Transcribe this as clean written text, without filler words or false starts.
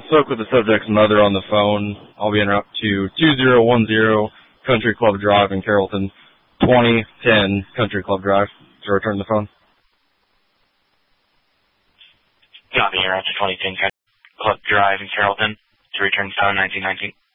spoke with the subject's mother on the phone. I'll be en route to 2010 Country Club Drive in Carrollton, 2010 Country Club Drive, to return the phone. Copy, en route to 2010 Country Club Drive in Carrollton, to return phone 1919.